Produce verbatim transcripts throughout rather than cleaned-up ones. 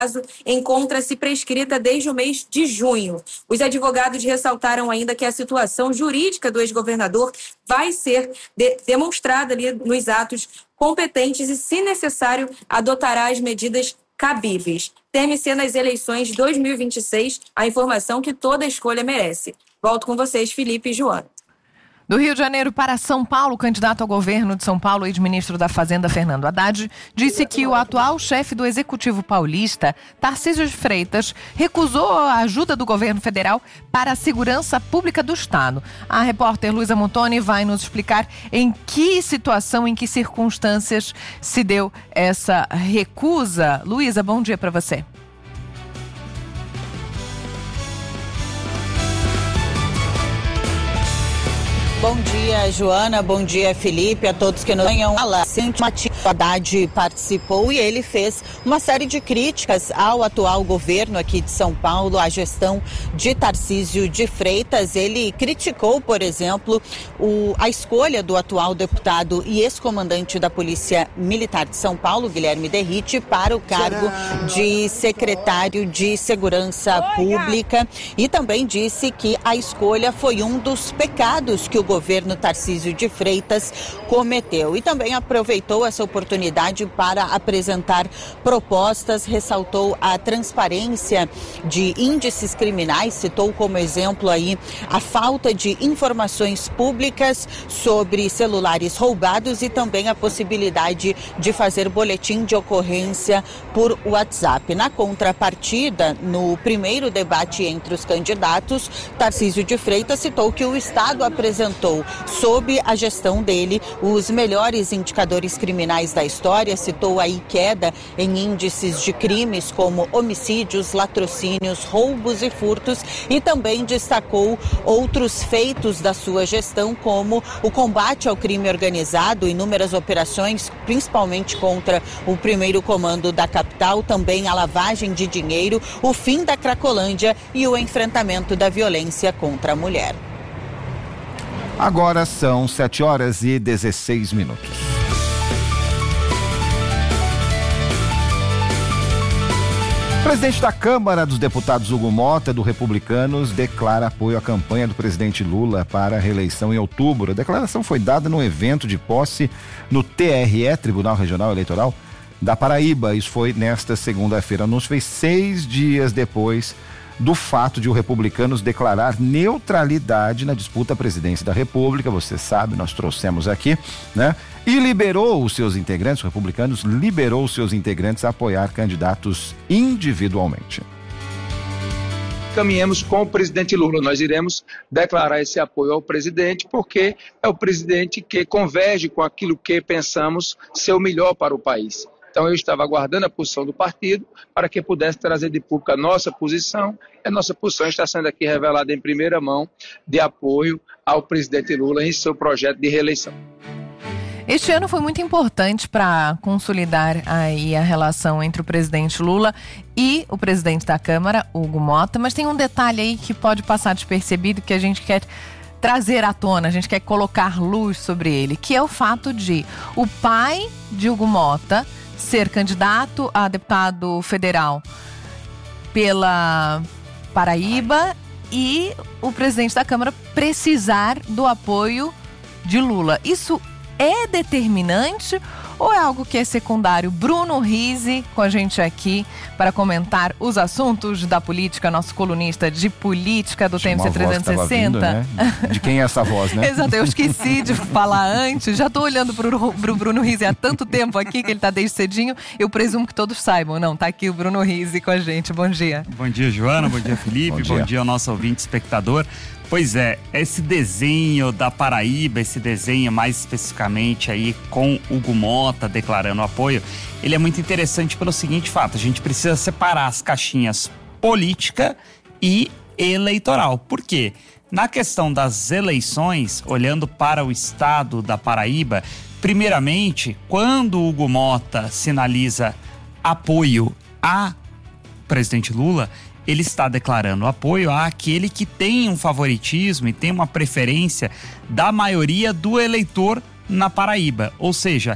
caso encontra-se prescrita desde o mês de junho. Os advogados ressaltaram ainda que a situação jurídica do ex-governador vai ser de- demonstrada ali nos atos competentes e, se necessário, adotará as medidas cabíveis. Teme-se nas eleições dois mil e vinte e seis a informação que toda escolha merece. Volto com vocês, Felipe e Joana. Do Rio de Janeiro para São Paulo, o candidato ao governo de São Paulo, ex-ministro da Fazenda, Fernando Haddad, disse que o atual chefe do Executivo paulista, Tarcísio de Freitas, recusou a ajuda do governo federal para a segurança pública do Estado. A repórter Luísa Montoni vai nos explicar em que situação, em que circunstâncias se deu essa recusa. Luísa, bom dia para você. Bom dia, Joana. Bom dia, Felipe. A todos que nos venham falar. O Haddad participou e ele fez uma série de críticas ao atual governo aqui de São Paulo, à gestão de Tarcísio de Freitas. Ele criticou, por exemplo, o, a escolha do atual deputado e ex-comandante da Polícia Militar de São Paulo, Guilherme Derrite, para o cargo de secretário de Segurança Pública, e também disse que a escolha foi um dos pecados que o governo Tarcísio de Freitas cometeu, e também aproveitou essa oportunidade para apresentar propostas, ressaltou a transparência de índices criminais, citou como exemplo aí a falta de informações públicas sobre celulares roubados e também a possibilidade de fazer boletim de ocorrência por WhatsApp. Na contrapartida, no primeiro debate entre os candidatos, Tarcísio de Freitas citou que o Estado apresentou sob a gestão dele os melhores indicadores criminais da história, citou aí queda em índices de crimes como homicídios, latrocínios, roubos e furtos, e também destacou outros feitos da sua gestão, como o combate ao crime organizado, inúmeras operações, principalmente contra o primeiro comando da capital, também a lavagem de dinheiro, o fim da Cracolândia e o enfrentamento da violência contra a mulher. Agora são sete horas e dezesseis minutos. O presidente da Câmara dos Deputados, Hugo Mota, do Republicanos, declara apoio à campanha do presidente Lula para a reeleição em outubro. A declaração foi dada no evento de posse no T R E, Tribunal Regional Eleitoral da Paraíba. Isso foi nesta segunda-feira. O anúncio veio seis dias depois do fato de o Republicanos declarar neutralidade na disputa à presidência da República. Você sabe, nós trouxemos aqui, né? E liberou os seus integrantes, o Republicanos liberou os seus integrantes a apoiar candidatos individualmente. Caminhamos com o presidente Lula, nós iremos declarar esse apoio ao presidente, porque é o presidente que converge com aquilo que pensamos ser o melhor para o país. Então eu estava aguardando a posição do partido para que pudesse trazer de público a nossa posição. A nossa posição está sendo aqui revelada em primeira mão de apoio ao presidente Lula em seu projeto de reeleição. Este ano foi muito importante para consolidar aí a relação entre o presidente Lula e o presidente da Câmara, Hugo Mota, mas tem um detalhe aí que pode passar despercebido que a gente quer trazer à tona, a gente quer colocar luz sobre ele, que é o fato de o pai de Hugo Mota ser candidato a deputado federal pela Paraíba e o presidente da Câmara precisar do apoio de Lula. Isso é determinante ou é algo que é secundário? Bruno Rizzi com a gente aqui para comentar os assuntos da política, nosso colunista de política do T M C trezentos e sessenta. Vindo, né? De quem é essa voz, né? Exato, eu esqueci de falar antes, já estou olhando para o Bruno Rizzi há tanto tempo aqui, que ele está desde cedinho, eu presumo que todos saibam. Não, tá aqui o Bruno Rizzi com a gente, bom dia. Bom dia, Joana, bom dia, Felipe, bom dia, bom dia ao nosso ouvinte espectador. Pois é, esse desenho da Paraíba, esse desenho mais especificamente aí com Hugo Mota declarando apoio, ele é muito interessante pelo seguinte fato: a gente precisa separar as caixinhas política e eleitoral. Por quê? Na questão das eleições, olhando para o estado da Paraíba, primeiramente, quando o Hugo Mota sinaliza apoio a presidente Lula, ele está declarando apoio àquele que tem um favoritismo e tem uma preferência da maioria do eleitor na Paraíba. Ou seja,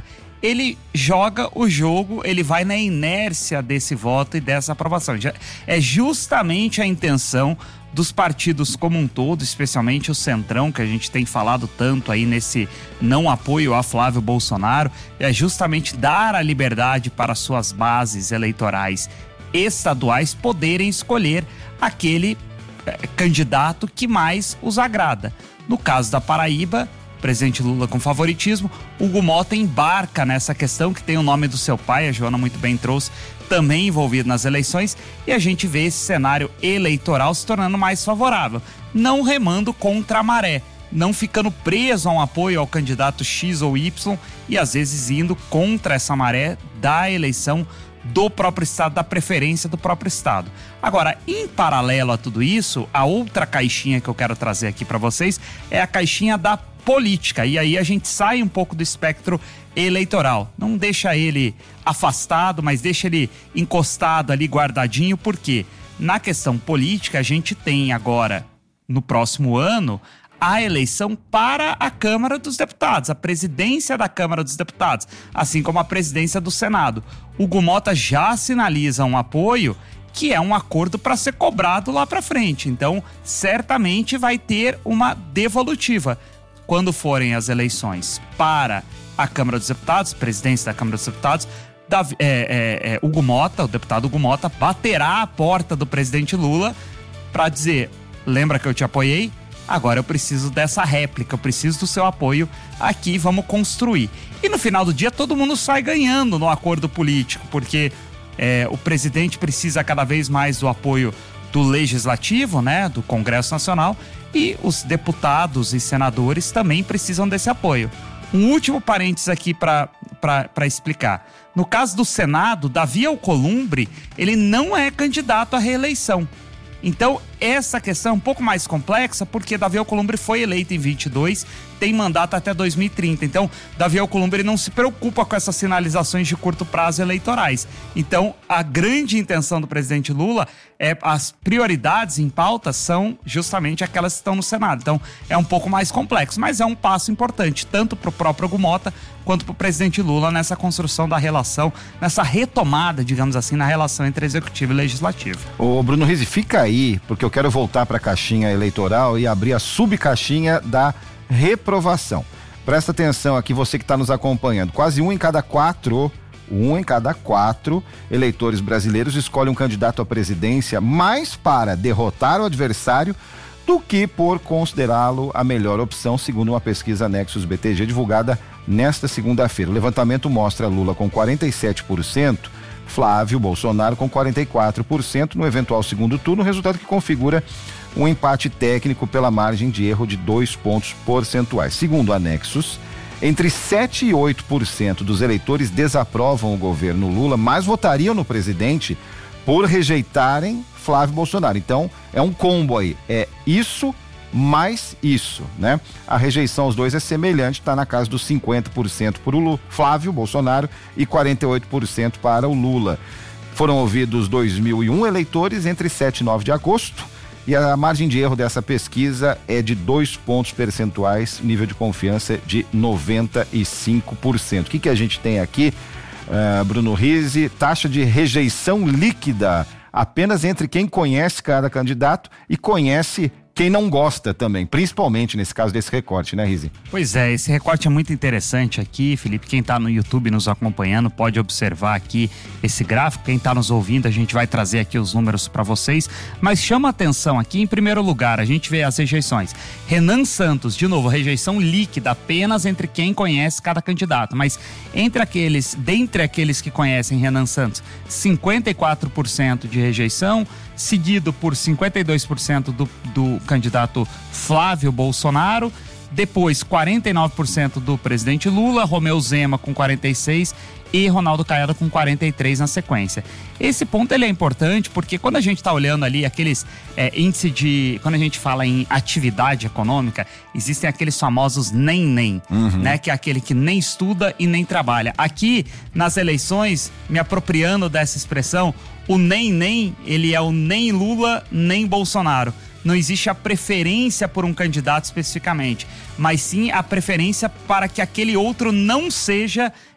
ele joga o jogo, ele vai na inércia desse voto e dessa aprovação. É justamente a intenção dos partidos como um todo, especialmente o Centrão, que a gente tem falado tanto aí nesse não apoio a Flávio Bolsonaro, é justamente dar a liberdade para suas bases eleitorais estaduais poderem escolher aquele é, candidato que mais os agrada. No caso da Paraíba, o presidente Lula com favoritismo, Hugo Mota embarca nessa questão que tem o nome do seu pai, a Joana muito bem trouxe, também envolvido nas eleições, e a gente vê esse cenário eleitoral se tornando mais favorável, não remando contra a maré, não ficando preso a um apoio ao candidato X ou Y e às vezes indo contra essa maré da eleição do próprio estado, da preferência do próprio estado. Agora, em paralelo a tudo isso, a outra caixinha que eu quero trazer aqui para vocês é a caixinha da política, e aí a gente sai um pouco do espectro eleitoral, não deixa ele afastado, mas deixa ele encostado ali, guardadinho, porque na questão política a gente tem agora, no próximo ano, a eleição para a Câmara dos Deputados, a presidência da Câmara dos Deputados, assim como a presidência do Senado. Hugo Mota já sinaliza um apoio que é um acordo para ser cobrado lá para frente, então certamente vai ter uma devolutiva quando forem as eleições para a Câmara dos Deputados, presidência da Câmara dos Deputados. Davi, é, é, é, Hugo Mota, o deputado Hugo Mota, baterá a porta do presidente Lula para dizer: lembra que eu te apoiei? Agora eu preciso dessa réplica, eu preciso do seu apoio aqui, vamos construir. E no final do dia todo mundo sai ganhando no acordo político, porque é, o presidente precisa cada vez mais do apoio do Legislativo, né, do Congresso Nacional, e os deputados e senadores também precisam desse apoio. Um último parênteses aqui para explicar. No caso do Senado, Davi Alcolumbre, ele não é candidato à reeleição. Então, essa questão é um pouco mais complexa, porque Davi Alcolumbre foi eleito em vinte e dois, tem mandato até dois mil e trinta. Então, Davi Alcolumbre não se preocupa com essas sinalizações de curto prazo eleitorais. Então, a grande intenção do presidente Lula é, as prioridades em pauta são justamente aquelas que estão no Senado. Então, é um pouco mais complexo, mas é um passo importante, tanto para o próprio Hugo Mota, quanto para o presidente Lula nessa construção da relação, nessa retomada, digamos assim, na relação entre executivo e legislativo. Ô Bruno Rizzi, fica aí, porque eu quero voltar para a caixinha eleitoral e abrir a subcaixinha da reprovação. Presta atenção aqui, você que está nos acompanhando. Quase um em cada quatro, um em cada quatro eleitores brasileiros escolhe um candidato à presidência mais para derrotar o adversário do que por considerá-lo a melhor opção, segundo uma pesquisa Nexus B T G divulgada nesta segunda-feira. O levantamento mostra Lula com quarenta e sete por cento, Flávio Bolsonaro com quarenta e quatro por cento no eventual segundo turno, resultado que configura um empate técnico pela margem de erro de dois pontos percentuais. Segundo a Nexus, entre sete e oito por cento dos eleitores desaprovam o governo Lula, mas votariam no presidente por rejeitarem Flávio Bolsonaro. Então, é um combo aí, é isso mais isso, né? A rejeição aos dois é semelhante, está na casa dos cinquenta por cento por o Flávio Bolsonaro e quarenta e oito por cento para o Lula. Foram ouvidos dois mil e um eleitores entre sete e nove de agosto e a margem de erro dessa pesquisa é de dois pontos percentuais, nível de confiança de noventa e cinco por cento. O que que a gente tem aqui, uh, Bruno Rizzi? Taxa de rejeição líquida apenas entre quem conhece cada candidato e conhece quem não gosta também, principalmente nesse caso desse recorte, né, Rizzi? Pois é, esse recorte é muito interessante aqui, Felipe. Quem está no YouTube nos acompanhando pode observar aqui esse gráfico. Quem está nos ouvindo, a gente vai trazer aqui os números para vocês. Mas chama atenção aqui, em primeiro lugar, a gente vê as rejeições. Renan Santos, de novo, rejeição líquida apenas entre quem conhece cada candidato. Mas entre aqueles, dentre aqueles que conhecem Renan Santos, cinquenta e quatro por cento de rejeição, seguido por cinquenta e dois por cento do, do candidato Flávio Bolsonaro, depois quarenta e nove por cento do presidente Lula, Romeu Zema com quarenta e seis por cento e Ronaldo Caiado com quarenta e três por cento na sequência. Esse ponto ele é importante porque quando a gente está olhando ali aqueles é, índice de, quando a gente fala em atividade econômica, existem aqueles famosos nem-nem, uhum. né? Que é aquele que nem estuda e nem trabalha. Aqui, nas eleições, me apropriando dessa expressão, o nem-nem, ele é o nem Lula, nem Bolsonaro. Não existe a preferência por um candidato especificamente, mas sim a preferência para que aquele outro não seja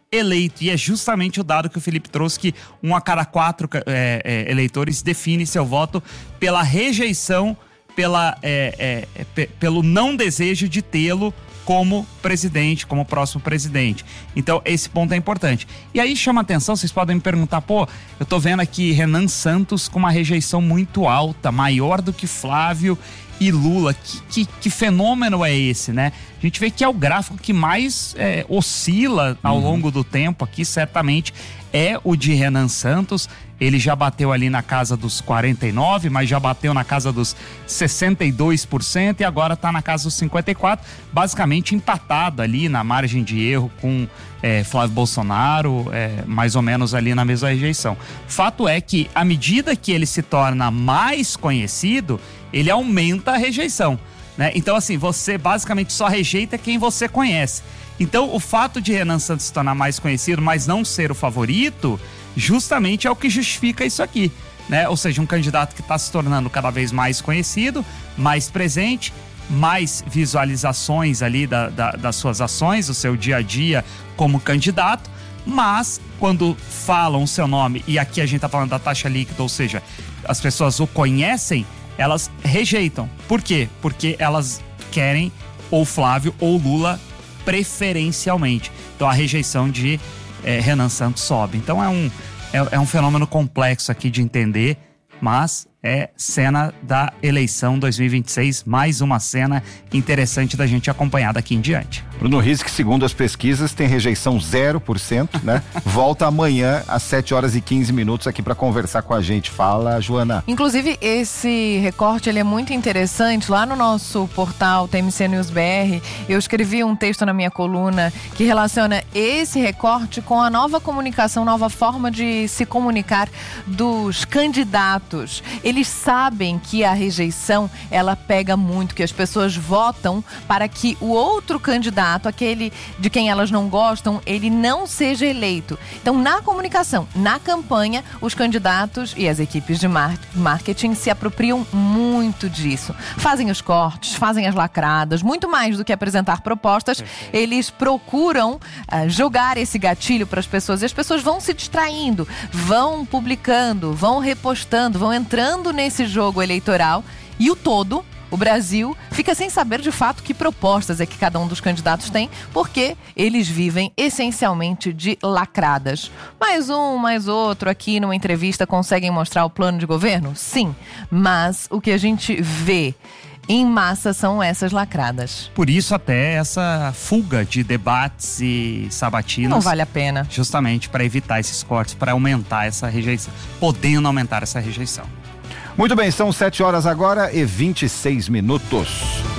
eleito. E é justamente o dado que o Felipe trouxe, que um a cada quatro é, é, eleitores define seu voto pela rejeição, pela, é, é, é, pelo não desejo de tê-lo como presidente, como próximo presidente. Então, esse ponto é importante. E aí chama atenção, vocês podem me perguntar, pô, eu tô vendo aqui Renan Santos com uma rejeição muito alta, maior do que Flávio e Lula. Que, que, que fenômeno é esse, né? A gente vê que é o gráfico que mais é, oscila ao uhum. longo do tempo aqui, certamente é o de Renan Santos. Ele já bateu ali na casa dos quarenta e nove por cento, mas já bateu na casa dos sessenta e dois por cento e agora está na casa dos cinquenta e quatro por cento, basicamente empatado ali na margem de erro com é, Flávio Bolsonaro, é, mais ou menos ali na mesma rejeição. Fato é que, à medida que ele se torna mais conhecido, ele aumenta a rejeição, né? Então, assim, você basicamente só rejeita quem você conhece. Então, o fato de Renan Santos se tornar mais conhecido, mas não ser o favorito, justamente é o que justifica isso aqui, né? Ou seja, um candidato que está se tornando cada vez mais conhecido, mais presente, mais visualizações ali da, da, das suas ações, o seu dia a dia como candidato, mas quando falam o seu nome, e aqui a gente está falando da taxa líquida, ou seja, as pessoas o conhecem, elas rejeitam. Por quê? Porque elas querem ou Flávio ou Lula preferencialmente. Então a rejeição de é, Renan Santos sobe. Então é um, é, é um fenômeno complexo aqui de entender, mas é cena da eleição dois mil e vinte e seis, mais uma cena interessante da gente acompanhar daqui em diante. Bruno Rizzi, que segundo as pesquisas tem rejeição zero por cento, né? Volta amanhã às sete horas e quinze minutos aqui para conversar com a gente. Fala, Joana. Inclusive, esse recorte ele é muito interessante. Lá no nosso portal T M C News B R, eu escrevi um texto na minha coluna que relaciona esse recorte com a nova comunicação, nova forma de se comunicar dos candidatos. Eles sabem que a rejeição, ela pega muito, que as pessoas votam para que o outro candidato, aquele de quem elas não gostam, ele não seja eleito. Então, na comunicação, na campanha, os candidatos e as equipes de marketing se apropriam muito disso. Fazem os cortes, fazem as lacradas, muito mais do que apresentar propostas, eles procuram uh, jogar esse gatilho para as pessoas, e as pessoas vão se distraindo, vão publicando, vão repostando, vão entrando nesse jogo eleitoral, e o todo, o Brasil, fica sem saber de fato que propostas é que cada um dos candidatos tem, porque eles vivem essencialmente de lacradas. Mais um, mais outro aqui numa entrevista conseguem mostrar o plano de governo? Sim, mas o que a gente vê em massa são essas lacradas. Por isso até essa fuga de debates e sabatinas. Não vale a pena. Justamente para evitar esses cortes, para aumentar essa rejeição, podendo aumentar essa rejeição. Muito bem, são sete horas agora e vinte e seis minutos.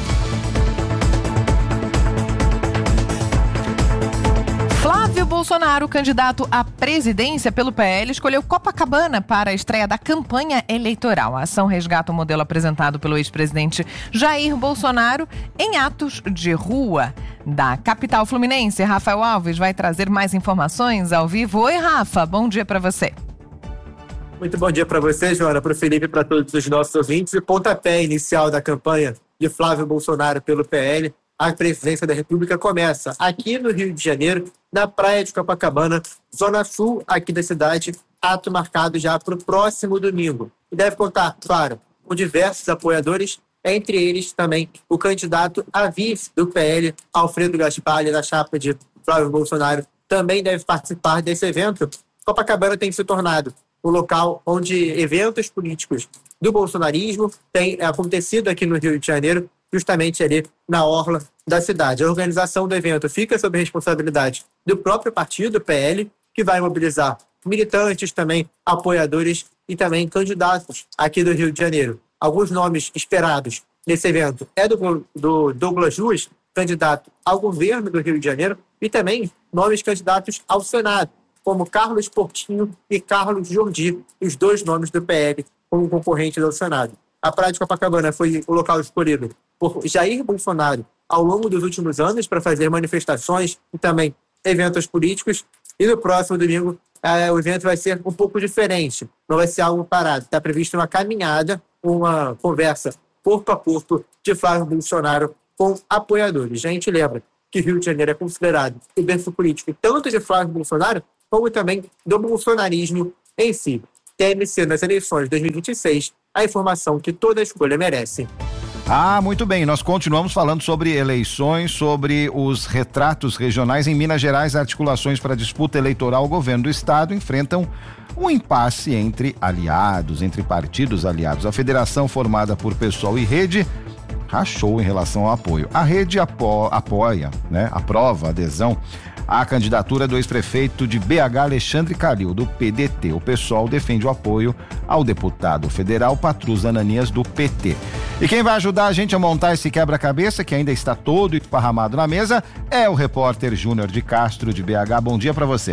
Flávio Bolsonaro, candidato à presidência pelo P L, escolheu Copacabana para a estreia da campanha eleitoral. A ação resgata o modelo apresentado pelo ex-presidente Jair Bolsonaro em atos de rua. Da capital fluminense, Rafael Alves vai trazer mais informações ao vivo. Oi, Rafa, bom dia para você. Muito bom dia para você, Joana, para o Felipe e para todos os nossos ouvintes. O pontapé inicial da campanha de Flávio Bolsonaro pelo P L, a presidência da República, começa aqui no Rio de Janeiro, na praia de Copacabana, zona sul aqui da cidade, ato marcado já para o próximo domingo. E deve contar, claro, com diversos apoiadores, entre eles também o candidato a vice do P L, Alfredo Gaspar, da chapa de Flávio Bolsonaro, também deve participar desse evento. Copacabana tem se tornado o local onde eventos políticos do bolsonarismo têm acontecido aqui no Rio de Janeiro, justamente ali na orla da cidade. A organização do evento fica sob responsabilidade do próprio partido, P L, que vai mobilizar militantes também, apoiadores e também candidatos aqui do Rio de Janeiro. Alguns nomes esperados nesse evento é do, do Douglas Ruas, candidato ao governo do Rio de Janeiro, e também nomes candidatos ao Senado, como Carlos Portinho e Carlos Jordi, os dois nomes do P L como concorrentes ao Senado. A Praia de Copacabana foi o local escolhido por Jair Bolsonaro ao longo dos últimos anos para fazer manifestações e também eventos políticos. E no próximo domingo eh, o evento vai ser um pouco diferente, não vai ser algo parado. Está previsto uma caminhada, uma conversa corpo a corpo de Flávio Bolsonaro com apoiadores. A gente lembra que o Rio de Janeiro é considerado o berço político tanto de Flávio Bolsonaro, como também do bolsonarismo em si. Teme-se nas eleições de dois mil e vinte e seis a informação que toda escolha merece. Ah, muito bem, nós continuamos falando sobre eleições, sobre os retratos regionais. Em Minas Gerais, articulações para a disputa eleitoral, o governo do estado enfrentam um impasse entre aliados, entre partidos aliados. A federação, formada por PSOL e Rede, rachou em relação ao apoio. A Rede apo- apoia, né, aprova a adesão à candidatura do ex-prefeito de B H, Alexandre Calil, do P D T. O PSOL defende o apoio ao deputado federal Patrus Ananias, do P T. E quem vai ajudar a gente a montar esse quebra-cabeça, que ainda está todo esparramado na mesa, é o repórter Júnior de Castro, de B H. Bom dia para você.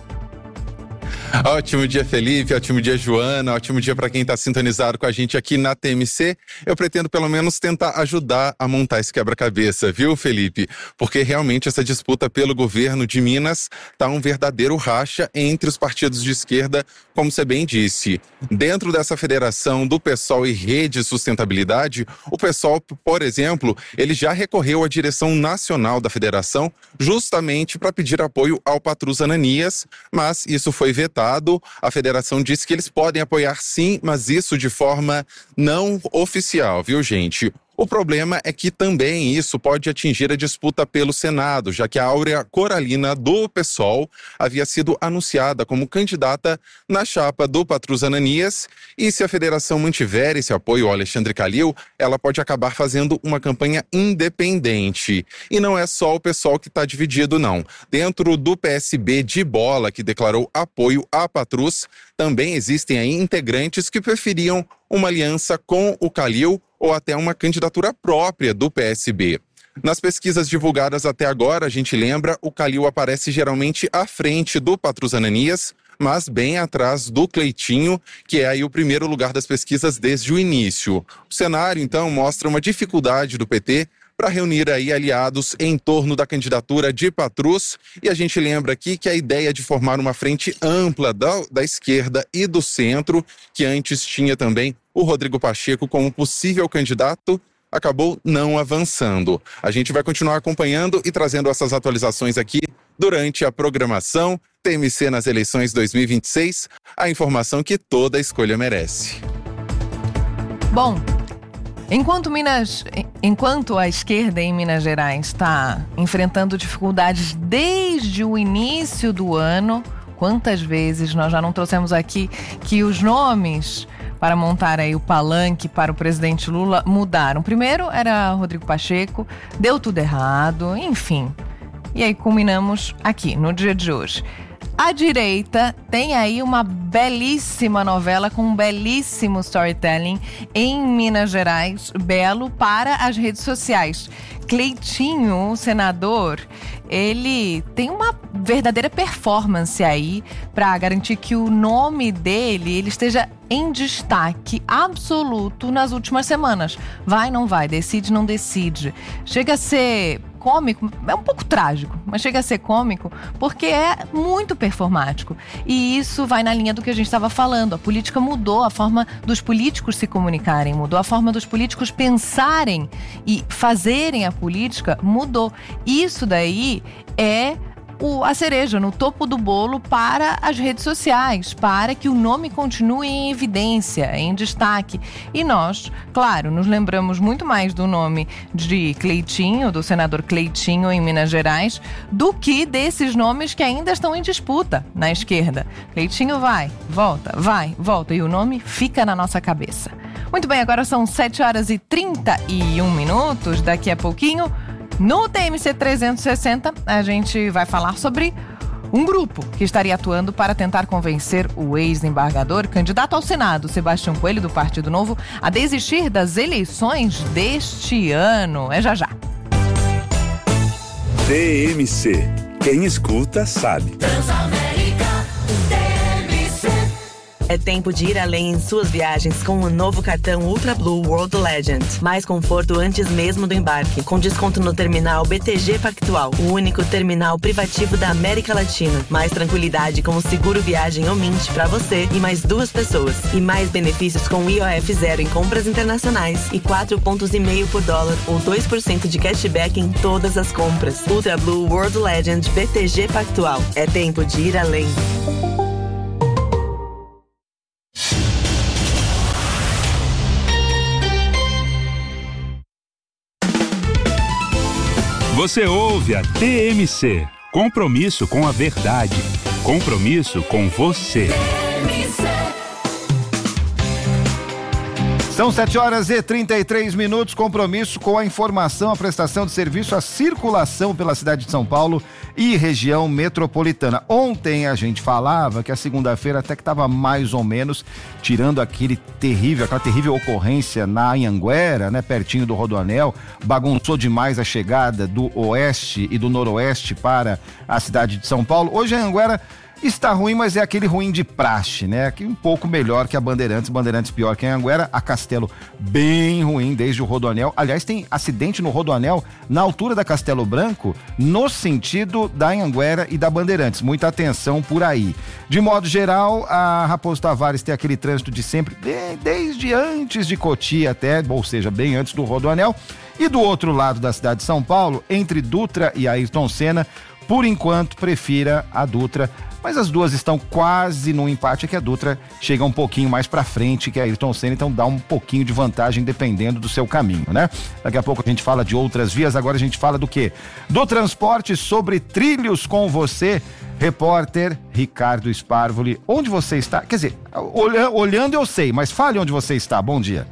Ótimo dia, Felipe, ótimo dia, Joana, ótimo dia para quem está sintonizado com a gente aqui na T M C. Eu pretendo pelo menos tentar ajudar a montar esse quebra-cabeça, viu, Felipe? Porque realmente essa disputa pelo governo de Minas tá um verdadeiro racha entre os partidos de esquerda, como você bem disse. Dentro dessa federação do PSOL e Rede Sustentabilidade, o PSOL, por exemplo, ele já recorreu à direção nacional da federação justamente para pedir apoio ao Patrus Ananias, mas isso foi vetado. A federação disse que eles podem apoiar sim, mas isso de forma não oficial, viu, gente? O problema é que também isso pode atingir a disputa pelo Senado, já que a Áurea Coralina do PSOL havia sido anunciada como candidata na chapa do Patrus Ananias, e se a federação mantiver esse apoio ao Alexandre Calil, ela pode acabar fazendo uma campanha independente. E não é só o PSOL que está dividido, não. Dentro do P S B de Bola, que declarou apoio a Patrus, também existem aí integrantes que preferiam uma aliança com o Calil ou até uma candidatura própria do P S B. Nas pesquisas divulgadas até agora, a gente lembra, o Calil aparece geralmente à frente do Patrus Ananias, mas bem atrás do Cleitinho, que é aí o primeiro lugar das pesquisas desde o início. O cenário, então, mostra uma dificuldade do P T para reunir aí aliados em torno da candidatura de Patrus, e a gente lembra aqui que a ideia de formar uma frente ampla da, da esquerda e do centro, que antes tinha também o Rodrigo Pacheco como possível candidato, acabou não avançando. A gente vai continuar acompanhando e trazendo essas atualizações aqui durante a programação T M C nas eleições dois mil e vinte e seis, a informação que toda escolha merece. Bom, Enquanto, Minas, enquanto a esquerda em Minas Gerais está enfrentando dificuldades desde o início do ano, quantas vezes nós já não trouxemos aqui que os nomes para montar aí o palanque para o presidente Lula mudaram. Primeiro era Rodrigo Pacheco, deu tudo errado, enfim. E aí culminamos aqui, no dia de hoje. A direita tem aí uma belíssima novela com um belíssimo storytelling em Minas Gerais, belo para as redes sociais. Cleitinho, o senador, ele tem uma verdadeira performance aí para garantir que o nome dele ele esteja em destaque absoluto nas últimas semanas. Vai, não vai, decide, não decide. Chega a ser cômico, é um pouco trágico, mas chega a ser cômico porque é muito performático. E isso vai na linha do que a gente estava falando. A política mudou, a forma dos políticos se comunicarem mudou, a forma dos políticos pensarem e fazerem a política mudou. Isso daí é O, a cereja no topo do bolo para as redes sociais, para que o nome continue em evidência, em destaque. E nós, claro, nos lembramos muito mais do nome de Cleitinho, do senador Cleitinho em Minas Gerais, do que desses nomes que ainda estão em disputa na esquerda. Cleitinho vai, volta, vai, volta, e o nome fica na nossa cabeça. Muito bem, agora são sete horas e trinta e um minutos, daqui a pouquinho, no T M C trezentos e sessenta, a gente vai falar sobre um grupo que estaria atuando para tentar convencer o ex-embargador, candidato ao Senado, Sebastião Coelho, do Partido Novo, a desistir das eleições deste ano. É já já. T M C. Quem escuta sabe. Transamérica, T M C. É tempo de ir além em suas viagens com o novo cartão Ultra Blue World Legend. Mais conforto antes mesmo do embarque, com desconto no terminal B T G Pactual, o único terminal privativo da América Latina. Mais tranquilidade com o seguro viagem Omint para você e mais duas pessoas. E mais benefícios com I O F zero em compras internacionais e quatro pontos e meio por dólar ou dois por cento de cashback em todas as compras. Ultra Blue World Legend B T G Pactual. É tempo de ir além. Você ouve a T M C. Compromisso com a verdade. Compromisso com você. São sete horas e trinta e três minutos, compromisso com a informação, a prestação de serviço, a circulação pela cidade de São Paulo e região metropolitana. Ontem a gente falava que a segunda-feira até que estava mais ou menos, tirando aquele terrível, aquela terrível ocorrência na Anhanguera, né, pertinho do Rodoanel, bagunçou demais a chegada do oeste e do noroeste para a cidade de São Paulo. Hoje a Anhanguera está ruim, mas é aquele ruim de praxe, né? Aqui um pouco melhor que a Bandeirantes, Bandeirantes pior que a Anhanguera, a Castelo bem ruim desde o Rodoanel. Aliás, tem acidente no Rodoanel na altura da Castelo Branco, no sentido da Anhanguera e da Bandeirantes. Muita atenção por aí. De modo geral, a Raposo Tavares tem aquele trânsito de sempre, desde antes de Cotia até, ou seja, bem antes do Rodoanel. E do outro lado da cidade de São Paulo, entre Dutra e Ayrton Senna, por enquanto, prefira a Dutra, mas as duas estão quase no empate, é que a Dutra chega um pouquinho mais pra frente que a Ayrton Senna, então dá um pouquinho de vantagem dependendo do seu caminho, né? Daqui a pouco a gente fala de outras vias, agora a gente fala do quê? Do transporte sobre trilhos com você, repórter Ricardo Sparvoli. Onde você está? Quer dizer, olha, olhando eu sei, mas fale onde você está. Bom dia.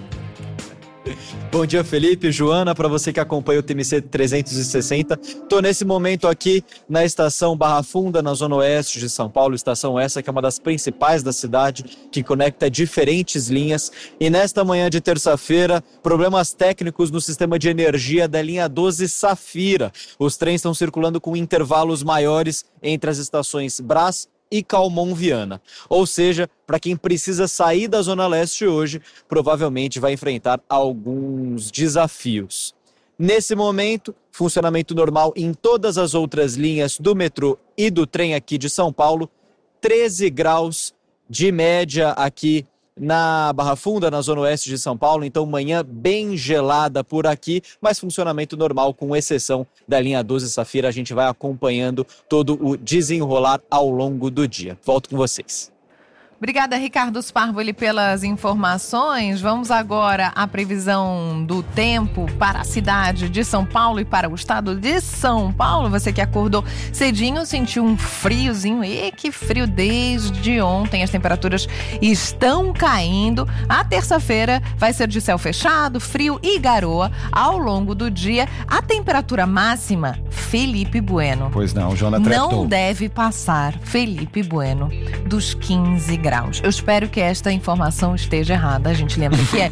Bom dia, Felipe, Joana, para você que acompanha o T M C trezentos e sessenta. Estou nesse momento aqui na estação Barra Funda, na zona oeste de São Paulo, estação essa que é uma das principais da cidade, que conecta diferentes linhas. E nesta manhã de terça-feira, problemas técnicos no sistema de energia da linha doze Safira. Os trens estão circulando com intervalos maiores entre as estações Brás e Calmon Viana. Ou seja, para quem precisa sair da Zona Leste hoje, provavelmente vai enfrentar alguns desafios. Nesse momento, funcionamento normal em todas as outras linhas do metrô e do trem aqui de São Paulo, treze graus de média aqui na Barra Funda, na zona oeste de São Paulo, então manhã bem gelada por aqui, mas funcionamento normal, com exceção da linha doze Safira. A gente vai acompanhando todo o desenrolar ao longo do dia. Volto com vocês. Obrigada, Ricardo Sparvoli, pelas informações. Vamos agora à previsão do tempo para a cidade de São Paulo e para o estado de São Paulo. Você que acordou cedinho, sentiu um friozinho. E que frio desde ontem. As temperaturas estão caindo. A terça-feira vai ser de céu fechado, frio e garoa ao longo do dia. A temperatura máxima, Felipe Bueno. Pois não, Joana tretou. Não deve passar, Felipe Bueno, dos quinze graus. Eu espero que esta informação esteja errada. A gente lembra que é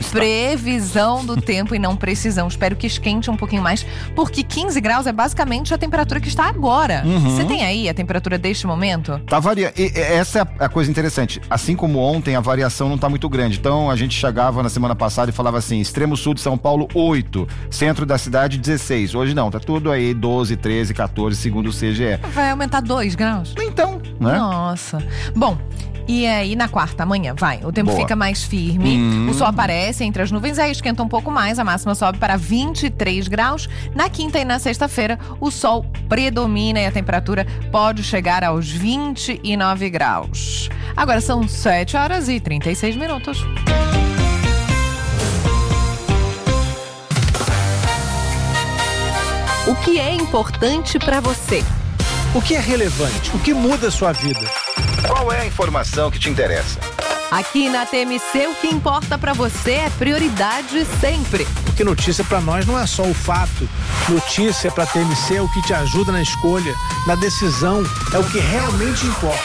previsão do tempo e não precisão. Espero que esquente um pouquinho mais, porque quinze graus é basicamente a temperatura que está agora. Uhum. Você tem aí a temperatura deste momento? Tá variando. Essa é a coisa interessante. Assim como ontem, a variação não está muito grande. Então, a gente chegava na semana passada e falava assim, extremo sul de São Paulo, oito. Centro da cidade, dezesseis. Hoje não, tá tudo aí, doze, treze, quatorze, segundo o C G E. Vai aumentar dois graus? Então, né? Nossa. Bom, e aí na quarta, amanhã, vai, o tempo Boa. fica mais firme, hum. o sol aparece entre as nuvens, aí esquenta um pouco mais, a máxima sobe para vinte e três graus. Na quinta e na sexta-feira, o sol predomina e a temperatura pode chegar aos vinte e nove graus. Agora são sete horas e trinta e seis minutos. O que é importante para você? O que é relevante? O que muda a sua vida? Qual é a informação que te interessa? Aqui na T M C, o que importa pra você é prioridade sempre. Porque notícia pra nós não é só o fato. Notícia pra T M C é o que te ajuda na escolha, na decisão, é o que realmente importa.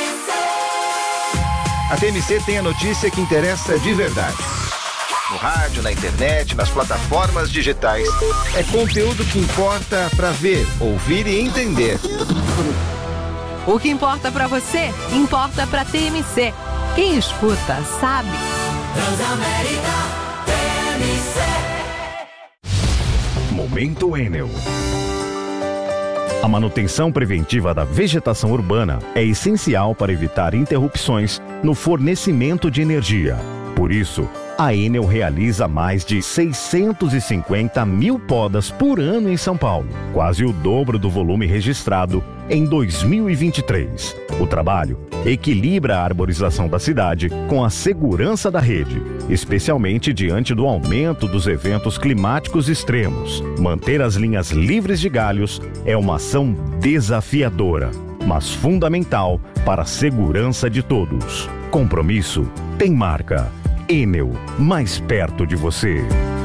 A T M C tem a notícia que interessa de verdade. No rádio, na internet, nas plataformas digitais. É conteúdo que importa pra ver, ouvir e entender. O que importa pra você, importa pra T M C. Quem escuta, sabe. Transamérica T M C. Momento Enel. A manutenção preventiva da vegetação urbana é essencial para evitar interrupções no fornecimento de energia. Por isso, a Enel realiza mais de seiscentos e cinquenta mil podas por ano em São Paulo, quase o dobro do volume registrado em dois mil e vinte e três. O trabalho equilibra a arborização da cidade com a segurança da rede, especialmente diante do aumento dos eventos climáticos extremos. Manter as linhas livres de galhos é uma ação desafiadora, mas fundamental para a segurança de todos. Compromisso tem marca. Enel, mais perto de você.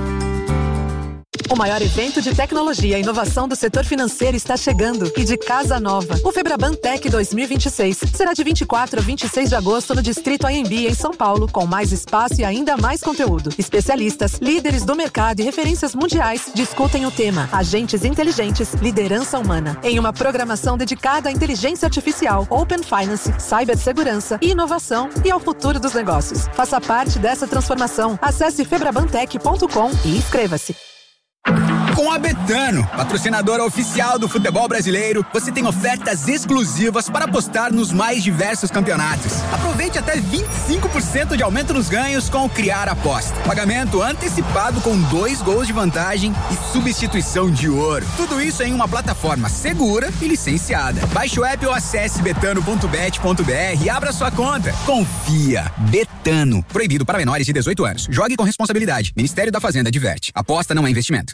O maior evento de tecnologia e inovação do setor financeiro está chegando e de casa nova. O Febraban Tech dois mil e vinte e seis será de vinte e quatro a vinte e seis de agosto no Distrito A M B, em São Paulo, com mais espaço e ainda mais conteúdo. Especialistas, líderes do mercado e referências mundiais discutem o tema Agentes Inteligentes, Liderança Humana, em uma programação dedicada à inteligência artificial, Open Finance, cibersegurança e inovação e ao futuro dos negócios. Faça parte dessa transformação. Acesse febrabantech ponto com e inscreva-se. Com a Betano, patrocinadora oficial do futebol brasileiro, você tem ofertas exclusivas para apostar nos mais diversos campeonatos. Aproveite até vinte e cinco por cento de aumento nos ganhos com o Criar Aposta. Pagamento antecipado com dois gols de vantagem e substituição de ouro. Tudo isso em uma plataforma segura e licenciada. Baixe o app ou acesse betano ponto bet ponto br e abra sua conta. Confia. Betano. Proibido para menores de dezoito anos. Jogue com responsabilidade. Ministério da Fazenda adverte. Aposta não é investimento.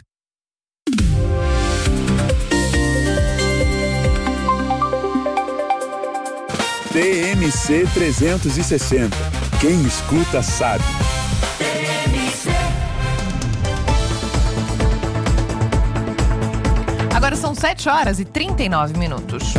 T M C trezentos e sessenta. Quem escuta sabe. T M C. Agora são sete horas e trinta e nove minutos.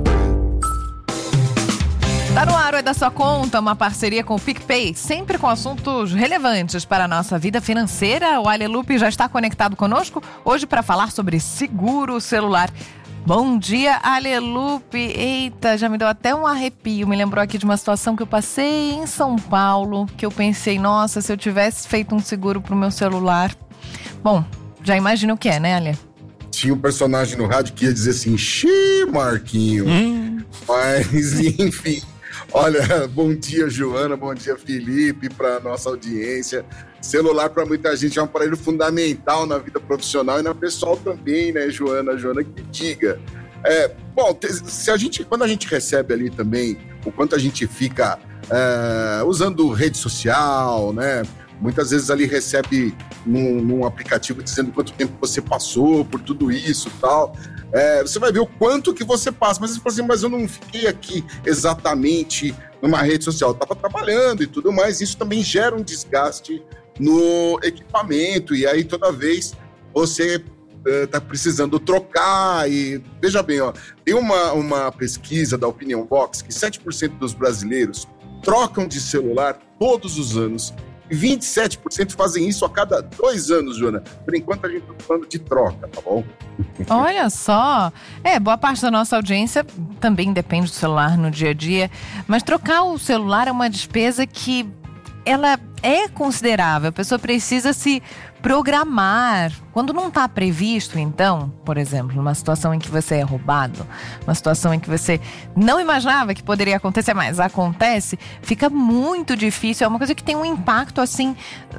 Tá no ar, é da sua conta, uma parceria com o PicPay, sempre com assuntos relevantes para a nossa vida financeira. O Alelupe já está conectado conosco, hoje para falar sobre seguro celular. Bom dia, Alelupe. Eita, já me deu até um arrepio. Me lembrou aqui de uma situação que eu passei em São Paulo, que eu pensei, nossa, se eu tivesse feito um seguro pro meu celular. Bom, já imagina o que é, né, Ale? Tinha um personagem no rádio que ia dizer assim, xiii, Marquinho. Hum. Mas, enfim... Olha, bom dia, Joana, bom dia, Felipe, para nossa audiência. Celular, para muita gente, é um aparelho fundamental na vida profissional e na pessoal também, né, Joana? Joana, que diga. É, bom, se a gente, quando a gente recebe ali também, o quanto a gente fica é, usando rede social, né? Muitas vezes ali recebe num, num aplicativo dizendo quanto tempo você passou por tudo isso e tal. É, você vai ver o quanto que você passa. Mas você fala assim, mas eu não fiquei aqui exatamente numa rede social. Eu estava trabalhando e tudo mais. Isso também gera um desgaste no equipamento. E aí toda vez você está uh, precisando trocar. E veja bem, ó, tem uma, uma pesquisa da Opinion Box que sete por cento dos brasileiros trocam de celular todos os anos. vinte e sete por cento fazem isso a cada dois anos, Joana. Por enquanto a gente está falando de troca, tá bom? Olha só. É, boa parte da nossa audiência também depende do celular no dia a dia. Mas trocar o celular é uma despesa que ela é considerável. A pessoa precisa se programar. Quando não está previsto, então, por exemplo, numa situação em que você é roubado, uma situação em que você não imaginava que poderia acontecer, mas acontece, fica muito difícil. É uma coisa que tem um impacto, assim,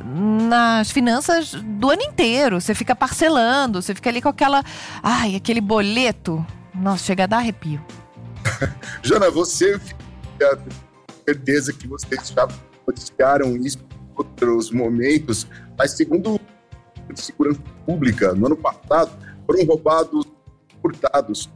nas finanças do ano inteiro. Você fica parcelando, você fica ali com aquela... Ai, aquele boleto. Nossa, chega a dar arrepio. Jana, você fica certeza que vocês já noticiaram isso em outros momentos, mas segundo a Segurança Pública, no ano passado, foram roubados, furtados,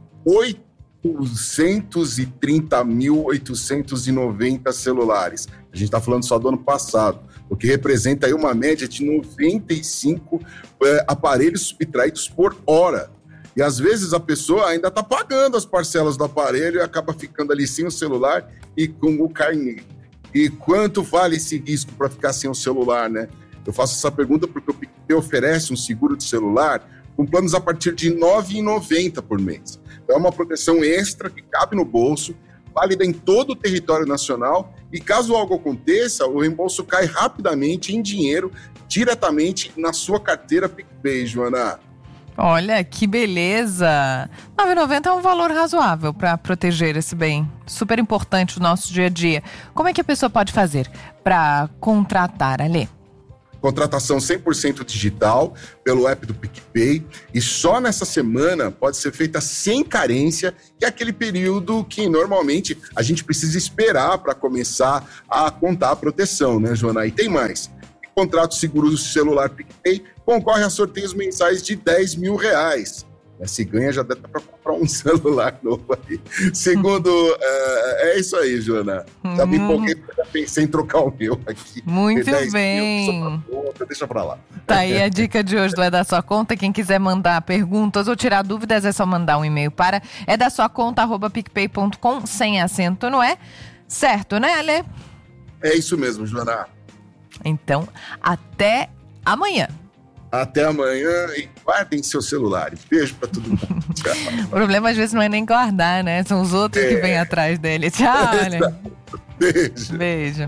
oitocentos e trinta mil oitocentos e noventa celulares. A gente está falando só do ano passado, o que representa aí uma média de noventa e cinco é, aparelhos subtraídos por hora. E às vezes a pessoa ainda está pagando as parcelas do aparelho e acaba ficando ali sem o celular e com o carnê. E quanto vale esse risco para ficar sem o celular, né? Eu faço essa pergunta porque o PicPay oferece um seguro de celular com planos a partir de nove reais e noventa centavos por mês. Então é uma proteção extra que cabe no bolso, válida em todo o território nacional, e caso algo aconteça, o reembolso cai rapidamente em dinheiro, diretamente na sua carteira PicPay, Joana. Olha, que beleza! nove reais e noventa centavos é um valor razoável para proteger esse bem. Super importante no nosso dia a dia. Como é que a pessoa pode fazer para contratar, Alê? Contratação cem por cento digital pelo app do PicPay, e só nessa semana pode ser feita sem carência, que é aquele período que normalmente a gente precisa esperar para começar a contar a proteção, né, Joana? E tem mais. Contrato seguro do celular PicPay concorre a sorteios mensais de dez mil reais. Se ganha, já dá para comprar um celular novo aí. Segundo, uh, é isso aí, Joana. Já me empolguei, já pensei em trocar o meu aqui. Muito bem. Mil, conta, deixa pra lá. Tá aí a dica de hoje do É da Sua Conta. Quem quiser mandar perguntas ou tirar dúvidas, é só mandar um e-mail para é da sua conta arroba picpay ponto com, sem acento, não é? Certo, né, Alê? É isso mesmo, Joana. Então, até amanhã. Até amanhã e guardem seus celulares. Beijo pra todo mundo. Tchau. O problema às vezes não é nem guardar, né? São os outros é. que vêm atrás dele. Tchau, olha. Beijo. Beijo.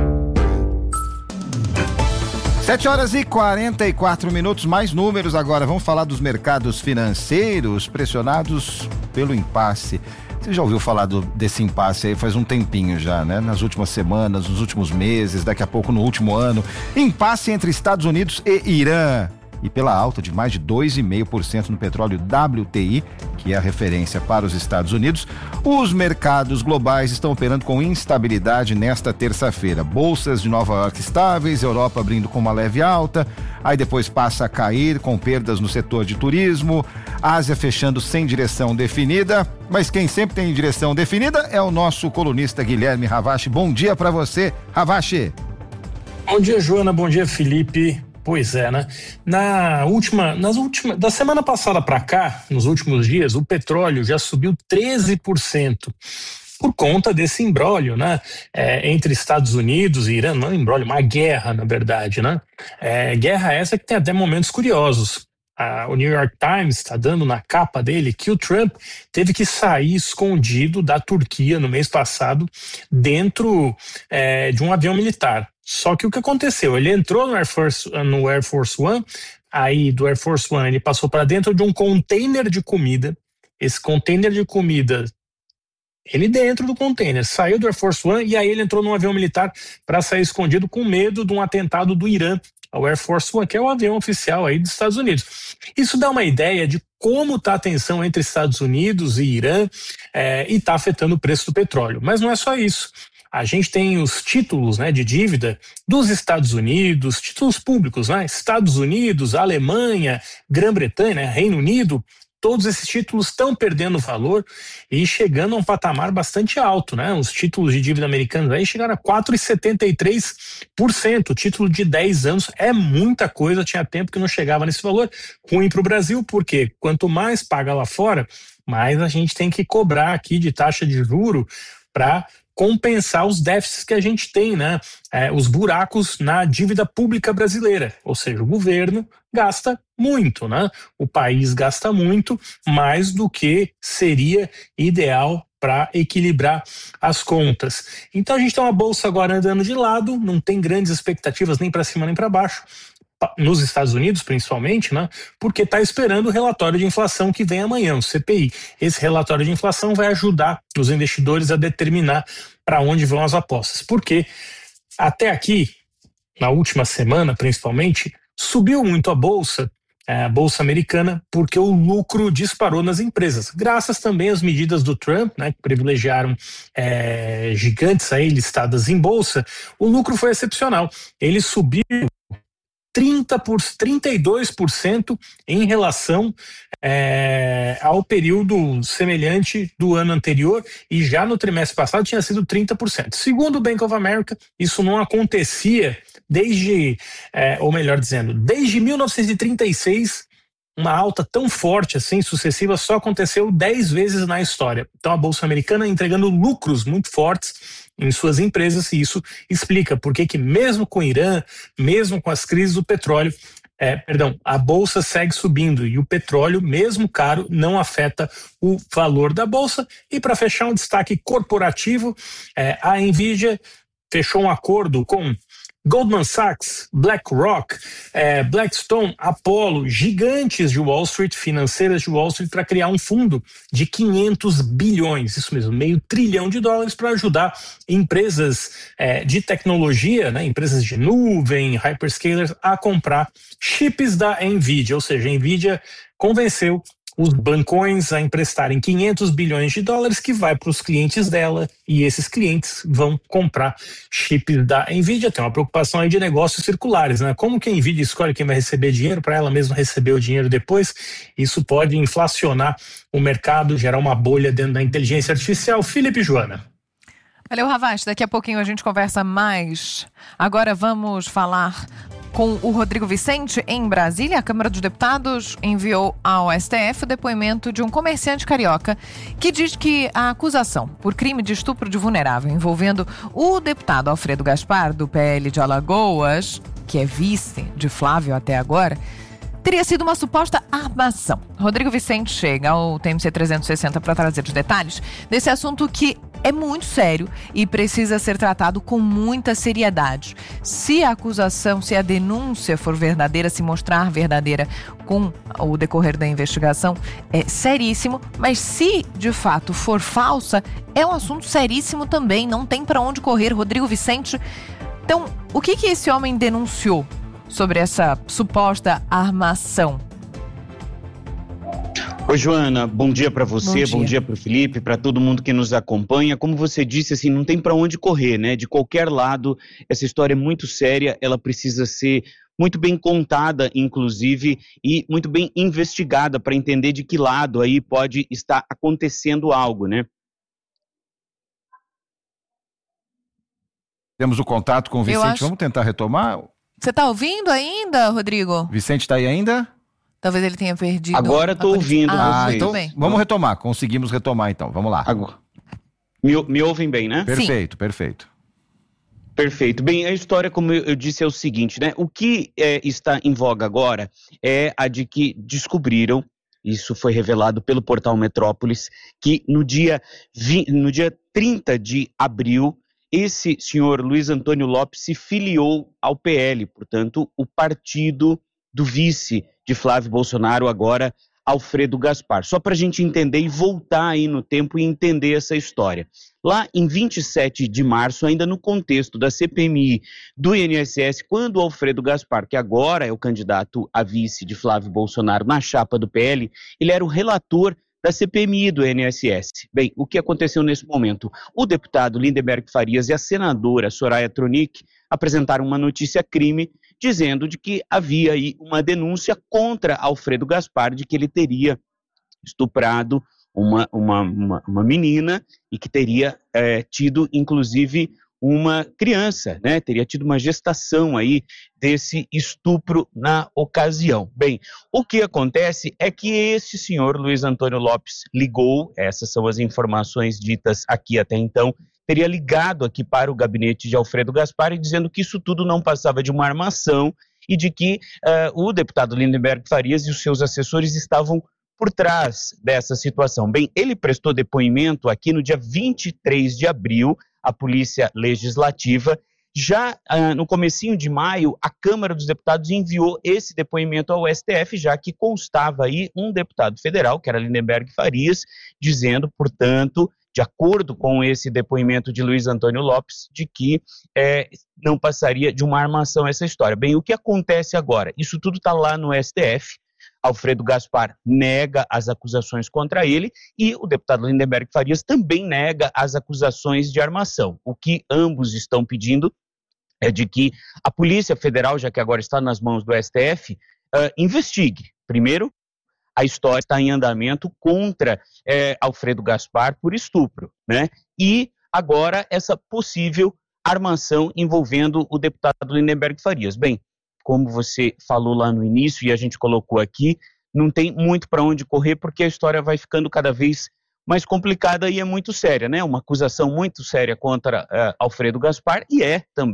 sete horas e quarenta e quatro minutos, mais números agora. Vamos falar dos mercados financeiros pressionados pelo impasse. Você já ouviu falar do, desse impasse aí faz um tempinho já, né? Nas últimas semanas, nos últimos meses, daqui a pouco no último ano. Impasse entre Estados Unidos e Irã. E pela alta de mais de dois vírgula cinco por cento no petróleo W T I, que é a referência para os Estados Unidos, os mercados globais estão operando com instabilidade nesta terça-feira. Bolsas de Nova York estáveis, Europa abrindo com uma leve alta, aí depois passa a cair com perdas no setor de turismo, Ásia fechando sem direção definida, mas quem sempre tem direção definida é o nosso colunista Guilherme Ravache. Bom dia para você, Ravache. Bom dia, Joana, bom dia, Felipe. Pois é, né? Na última, nas últimas, da semana passada para cá, nos últimos dias, o petróleo já subiu treze por cento por conta desse imbróglio, né? É, entre Estados Unidos e Irã, não é um imbróglio, uma guerra, na verdade, né? É, guerra essa que tem até momentos curiosos. Ah, o New York Times está dando na capa dele que o Trump teve que sair escondido da Turquia no mês passado dentro é, de um avião militar. Só que o que aconteceu? Ele entrou no Air Force, no Air Force One, aí do Air Force One ele passou para dentro de um container de comida. Esse container de comida, ele dentro do container, saiu do Air Force One e aí ele entrou num avião militar para sair escondido com medo de um atentado do Irã ao Air Force One, que é o avião oficial aí dos Estados Unidos. Isso dá uma ideia de como está a tensão entre Estados Unidos e Irã é, e está afetando o preço do petróleo. Mas não é só isso. A gente tem os títulos, né, de dívida dos Estados Unidos, títulos públicos, né? Estados Unidos, Alemanha, Grã-Bretanha, né, Reino Unido, todos esses títulos estão perdendo valor e chegando a um patamar bastante alto, né? Os títulos de dívida americanos aí chegaram a quatro vírgula setenta e três por cento. O título de dez anos é muita coisa, tinha tempo que não chegava nesse valor. Ruim para o Brasil, porque quanto mais paga lá fora, mais a gente tem que cobrar aqui de taxa de juro para compensar os déficits que a gente tem, né? É, os buracos na dívida pública brasileira, ou seja, o governo gasta muito, né? O país gasta muito, mais do que seria ideal para equilibrar as contas. Então a gente tem uma bolsa agora andando de lado, não tem grandes expectativas nem para cima nem para baixo, nos Estados Unidos principalmente, né? Porque está esperando o relatório de inflação que vem amanhã, o C P I. Esse relatório de inflação vai ajudar os investidores a determinar para onde vão as apostas. Porque até aqui, na última semana principalmente, subiu muito a bolsa, a bolsa americana, porque o lucro disparou nas empresas, graças também às medidas do Trump, né, que privilegiaram é, gigantes aí listadas em bolsa. O lucro foi excepcional, ele subiu trinta por, trinta e dois por cento em relação é, ao período semelhante do ano anterior, e já no trimestre passado tinha sido trinta por cento. Segundo o Bank of America, isso não acontecia desde, é, ou melhor dizendo, desde mil novecentos e trinta e seis, uma alta tão forte assim, sucessiva, só aconteceu dez vezes na história. Então a Bolsa Americana entregando lucros muito fortes em suas empresas, e isso explica por que que mesmo com o Irã, mesmo com as crises do petróleo, é, perdão, a bolsa segue subindo e o petróleo, mesmo caro, não afeta o valor da bolsa. E para fechar, um destaque corporativo, é, a Nvidia fechou um acordo com Goldman Sachs, BlackRock, eh, Blackstone, Apollo, gigantes de Wall Street, financeiras de Wall Street, para criar um fundo de quinhentos bilhões, isso mesmo, meio trilhão de dólares, para ajudar empresas eh, de tecnologia, né, empresas de nuvem, hyperscalers, a comprar chips da Nvidia. Ou seja, a Nvidia convenceu os bancões a emprestarem quinhentos bilhões de dólares que vai para os clientes dela, e esses clientes vão comprar chips da Nvidia. Tem uma preocupação aí de negócios circulares, né? Como que a Nvidia escolhe quem vai receber dinheiro para ela mesma receber o dinheiro depois? Isso pode inflacionar o mercado, gerar uma bolha dentro da inteligência artificial. Felipe e Joana. Valeu, Ravast. Daqui a pouquinho a gente conversa mais. Agora vamos falar com o Rodrigo Vicente. Em Brasília, a Câmara dos Deputados enviou ao S T F o depoimento de um comerciante carioca que diz que a acusação por crime de estupro de vulnerável envolvendo o deputado Alfredo Gaspar, do P L de Alagoas, que é vice de Flávio até agora, teria sido uma suposta armação. Rodrigo Vicente chega ao T M C trezentos e sessenta para trazer os detalhes desse assunto que é muito sério e precisa ser tratado com muita seriedade. Se a acusação, se a denúncia for verdadeira, se mostrar verdadeira com o decorrer da investigação, é seríssimo, mas se de fato for falsa, é um assunto seríssimo também, não tem para onde correr. Rodrigo Vicente, então, o que que esse homem denunciou sobre essa suposta armação? Oi, Joana, bom dia para você, bom dia, dia para o Felipe, para todo mundo que nos acompanha. Como você disse, assim, não tem para onde correr, né? De qualquer lado, essa história é muito séria, ela precisa ser muito bem contada, inclusive, e muito bem investigada para entender de que lado aí pode estar acontecendo algo, né? Temos o contato com o Vicente, acho... vamos tentar retomar? Você está ouvindo ainda, Rodrigo? Vicente está aí ainda? Talvez ele tenha perdido. Agora estou ouvindo ah, vocês. Então vamos retomar, conseguimos retomar então, vamos lá. Agora. Me, me ouvem bem, né? Perfeito, Sim. perfeito. Perfeito. Bem, a história, como eu disse, é o seguinte, né? O que é, está em voga agora é a de que descobriram, isso foi revelado pelo portal Metrópolis, que no dia, vinte, no dia trinta de abril, esse senhor Luiz Antônio Lopes se filiou ao P L, portanto, o partido do vice de Flávio Bolsonaro, agora Alfredo Gaspar. Só para a gente entender e voltar aí no tempo e entender essa história. Lá em vinte e sete de março, ainda no contexto da C P M I do I N S S, quando o Alfredo Gaspar, que agora é o candidato a vice de Flávio Bolsonaro na chapa do P L, ele era o relator da C P M I do I N S S. Bem, o que aconteceu nesse momento? O deputado Lindenberg Farias e a senadora Soraya Tronic apresentaram uma notícia-crime dizendo de que havia aí uma denúncia contra Alfredo Gaspar de que ele teria estuprado uma, uma, uma, uma menina e que teria é, tido, inclusive, uma criança, né? Teria tido uma gestação aí desse estupro na ocasião. Bem, o que acontece é que esse senhor Luiz Antônio Lopes ligou, essas são as informações ditas aqui até então, teria ligado aqui para o gabinete de Alfredo Gaspar e dizendo que isso tudo não passava de uma armação e de que uh, o deputado Lindenberg Farias e os seus assessores estavam por trás dessa situação. Bem, ele prestou depoimento aqui no dia vinte e três de abril, à Polícia Legislativa. Já uh, no comecinho de maio, a Câmara dos Deputados enviou esse depoimento ao S T F, já que constava aí um deputado federal, que era Lindenberg Farias, dizendo, portanto, de acordo com esse depoimento de Luiz Antônio Lopes, de que é, não passaria de uma armação essa história. Bem, o que acontece agora? Isso tudo está lá no S T F. Alfredo Gaspar nega as acusações contra ele e o deputado Lindenberg Farias também nega as acusações de armação. O que ambos estão pedindo é de que a Polícia Federal, já que agora está nas mãos do S T F, uh, investigue. Primeiro, a história está em andamento contra é, Alfredo Gaspar por estupro, né? E agora essa possível armação envolvendo o deputado Lindenberg Farias. Bem, como você falou lá no início e a gente colocou aqui, não tem muito para onde correr porque a história vai ficando cada vez mais complicada e é muito séria, né? Uma acusação muito séria contra uh, Alfredo Gaspar e é também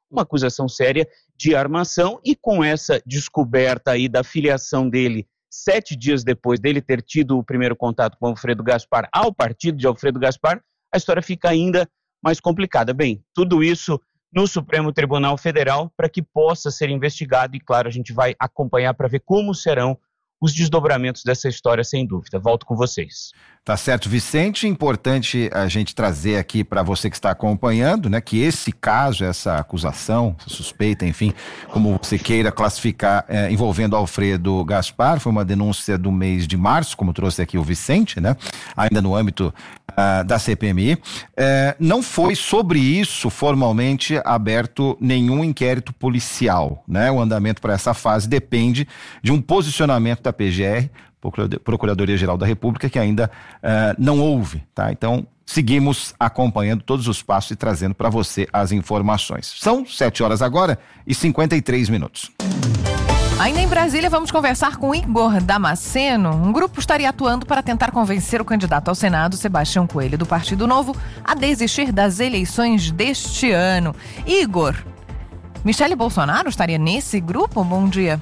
uma acusação séria de armação, e com essa descoberta aí da filiação dele, sete dias depois dele ter tido o primeiro contato com Alfredo Gaspar, ao partido de Alfredo Gaspar, a história fica ainda mais complicada. Bem, tudo isso no Supremo Tribunal Federal para que possa ser investigado e, claro, a gente vai acompanhar para ver como serão os desdobramentos dessa história, sem dúvida. Volto com vocês. Tá certo, Vicente. Importante a gente trazer aqui para você que está acompanhando, né, que esse caso, essa acusação, essa suspeita, enfim, como você queira classificar, é, envolvendo Alfredo Gaspar, foi uma denúncia do mês de março, como trouxe aqui o Vicente, né, ainda no âmbito uh, da C P M I. É, não foi sobre isso formalmente aberto nenhum inquérito policial, né? O andamento para essa fase depende de um posicionamento da P G R, Procuradoria-Geral da República, que ainda uh, não houve, tá? Então, seguimos acompanhando todos os passos e trazendo para você as informações. São sete horas agora e cinquenta e três minutos. Ainda em Brasília, vamos conversar com Igor Damasceno. Um grupo estaria atuando para tentar convencer o candidato ao Senado, Sebastião Coelho, do Partido Novo, a desistir das eleições deste ano. Igor, Michele Bolsonaro estaria nesse grupo? Bom dia.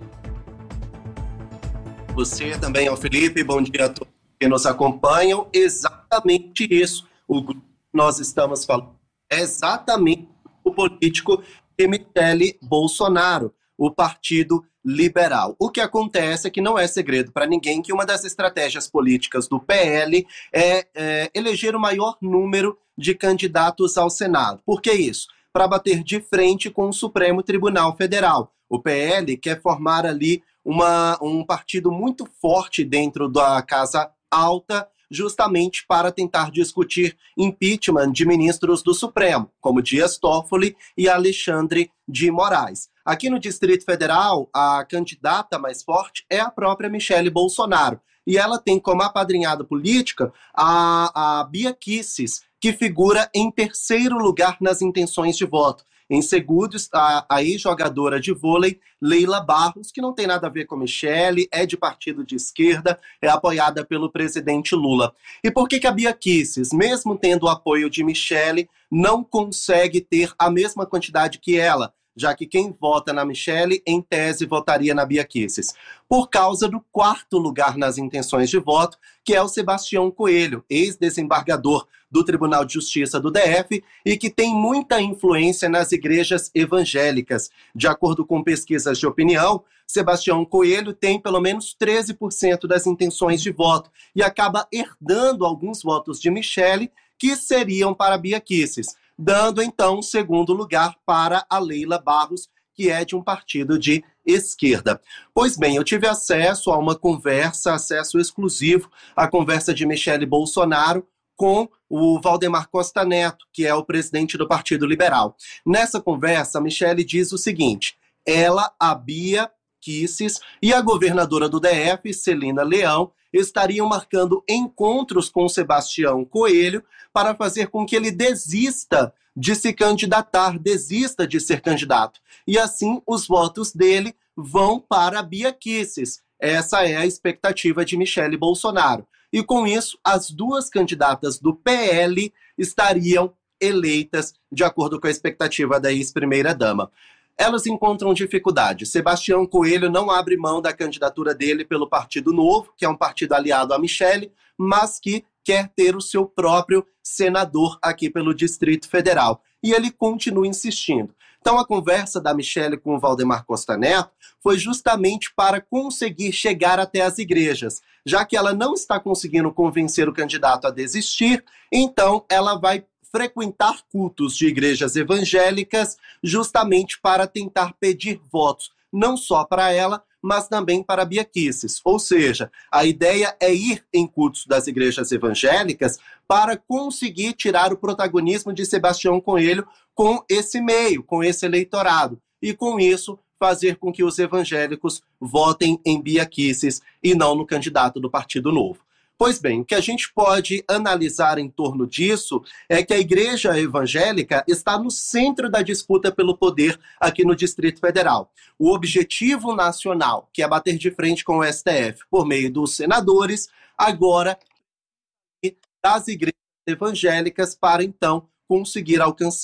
Você também, ao Felipe, bom dia a todos que nos acompanham. Exatamente isso. O grupo que nós estamos falando é exatamente o político de Michele Bolsonaro, o Partido Liberal. O que acontece é que não é segredo para ninguém que uma das estratégias políticas do P L é, é eleger o maior número de candidatos ao Senado. Por que isso? Para bater de frente com o Supremo Tribunal Federal. O P L quer formar ali Uma, um partido muito forte dentro da Casa Alta, justamente para tentar discutir impeachment de ministros do Supremo, como Dias Toffoli e Alexandre de Moraes. Aqui no Distrito Federal, a candidata mais forte é a própria Michele Bolsonaro, e ela tem como apadrinhada política a, a Bia Kicis, que figura em terceiro lugar nas intenções de voto. Em segundo, a, a ex-jogadora de vôlei, Leila Barros, que não tem nada a ver com Michele, é de partido de esquerda, é apoiada pelo presidente Lula. E por que que a Bia Kicis, mesmo tendo o apoio de Michele, não consegue ter a mesma quantidade que ela? Já que quem vota na Michele, em tese, votaria na Bia Kicis. Por causa do quarto lugar nas intenções de voto, que é o Sebastião Coelho, ex-desembargador do Tribunal de Justiça do D F e que tem muita influência nas igrejas evangélicas. De acordo com pesquisas de opinião, Sebastião Coelho tem pelo menos treze por cento das intenções de voto e acaba herdando alguns votos de Michele que seriam para Bia Kicis, dando então segundo lugar para a Leila Barros, que é de um partido de esquerda. Pois bem, eu tive acesso a uma conversa, acesso exclusivo à conversa de Michele Bolsonaro com o Valdemar Costa Neto, que é o presidente do Partido Liberal. Nessa conversa, a Michele diz o seguinte: ela, a Bia Kicis e a governadora do D F, Celina Leão, estariam marcando encontros com Sebastião Coelho para fazer com que ele desista de se candidatar, desista de ser candidato. E assim, os votos dele vão para a Bia Kicis. Essa é a expectativa de Michele Bolsonaro. E com isso, as duas candidatas do P L estariam eleitas de acordo com a expectativa da ex-primeira-dama. Elas encontram dificuldade. Sebastião Coelho não abre mão da candidatura dele pelo Partido Novo, que é um partido aliado a Michele, mas que quer ter o seu próprio senador aqui pelo Distrito Federal. E ele continua insistindo. Então, a conversa da Michele com o Valdemar Costa Neto foi justamente para conseguir chegar até as igrejas. Já que ela não está conseguindo convencer o candidato a desistir, então ela vai frequentar cultos de igrejas evangélicas justamente para tentar pedir votos, não só para ela, mas também para Bia Kicis. Ou seja, a ideia é ir em cultos das igrejas evangélicas para conseguir tirar o protagonismo de Sebastião Coelho com esse meio, com esse eleitorado. E com isso, fazer com que os evangélicos votem em Bia Kicis e não no candidato do Partido Novo. Pois bem, o que a gente pode analisar em torno disso é que a igreja evangélica está no centro da disputa pelo poder aqui no Distrito Federal. O objetivo nacional, que é bater de frente com o S T F por meio dos senadores, agora das igrejas evangélicas para então conseguir alcançar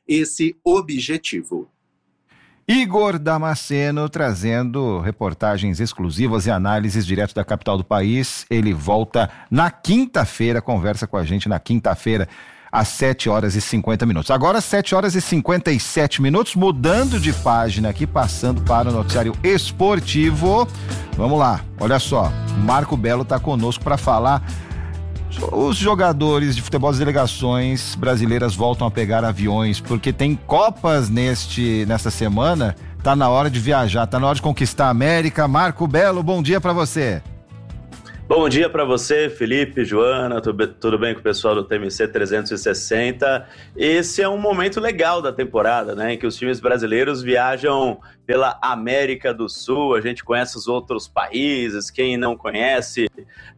esse objetivo. Igor Damasceno trazendo reportagens exclusivas e análises direto da capital do país. Ele volta na quinta-feira, conversa com a gente na quinta-feira, às sete horas e cinquenta minutos. Agora, sete horas e cinquenta e sete minutos, mudando de página aqui, passando para o noticiário esportivo. Vamos lá, olha só, Marco Belo está conosco para falar. Os jogadores de futebol das delegações brasileiras voltam a pegar aviões, porque tem Copas neste, nesta semana. Tá na hora de viajar, tá na hora de conquistar a América. Marco Belo, bom dia para você. Bom dia para você, Felipe, Joana, tudo bem com o pessoal do T M C trezentos e sessenta? Esse é um momento legal da temporada, né, em que os times brasileiros viajam pela América do Sul, a gente conhece os outros países, quem não conhece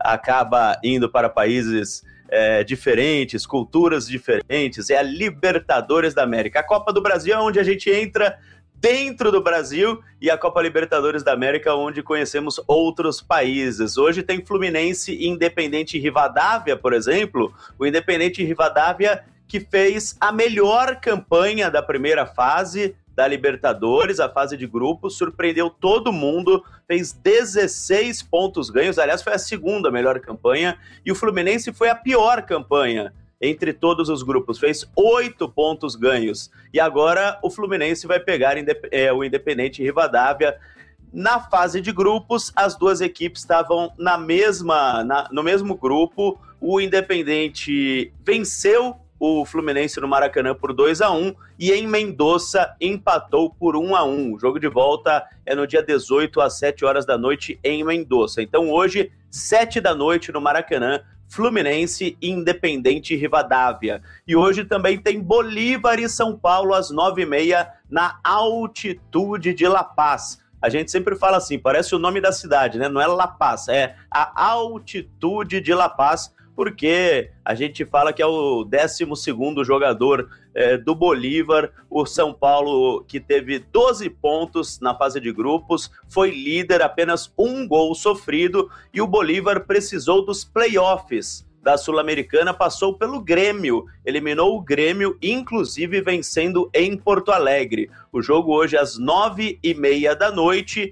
acaba indo para países é, diferentes, culturas diferentes, é a Libertadores da América. A Copa do Brasil é onde a gente entra dentro do Brasil e a Copa Libertadores da América, onde conhecemos outros países. Hoje tem Fluminense e Independente Rivadavia, por exemplo. O Independente Rivadavia que fez a melhor campanha da primeira fase da Libertadores, a fase de grupos, surpreendeu todo mundo, fez dezesseis pontos ganhos, aliás foi a segunda melhor campanha, e o Fluminense foi a pior campanha entre todos os grupos, fez oito pontos ganhos. E agora o Fluminense vai pegar é, o Independente Rivadavia. Na fase de grupos, as duas equipes estavam na mesma, na, no mesmo grupo. O Independente venceu o Fluminense no Maracanã por dois a um e em Mendoza empatou por um a um. O jogo de volta é no dia dezoito, às sete horas da noite, em Mendoza. Então hoje, sete da noite no Maracanã, Fluminense e Independente Rivadavia. E hoje também tem Bolívar e São Paulo às nove e meia na altitude de La Paz. A gente sempre fala assim, parece o nome da cidade, né? Não é La Paz, é a altitude de La Paz, porque a gente fala que é o décimo segundo jogador é, do Bolívar. O São Paulo, que teve doze pontos na fase de grupos, foi líder, apenas um gol sofrido, e o Bolívar precisou dos playoffs da Sul-Americana, passou pelo Grêmio, eliminou o Grêmio, inclusive vencendo em Porto Alegre. O jogo hoje às nove e meia da noite,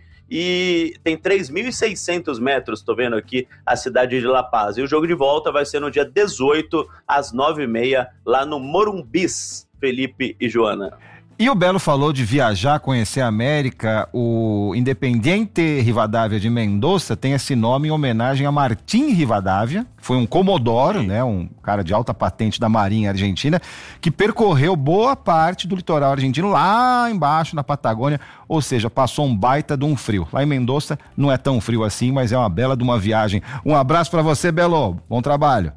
e tem três mil e seiscentos metros, estou vendo aqui, a cidade de La Paz. E o jogo de volta vai ser no dia dezoito, às nove e meia, lá no Morumbis, Felipe e Joana. E o Belo falou de viajar, conhecer a América. O Independiente Rivadavia de Mendoza tem esse nome em homenagem a Martim Rivadavia, foi um comodoro, né, um cara de alta patente da Marinha Argentina, que percorreu boa parte do litoral argentino lá embaixo na Patagônia, ou seja, passou um baita de um frio. Lá em Mendoza não é tão frio assim, mas é uma bela de uma viagem. Um abraço para você, Belo, bom trabalho.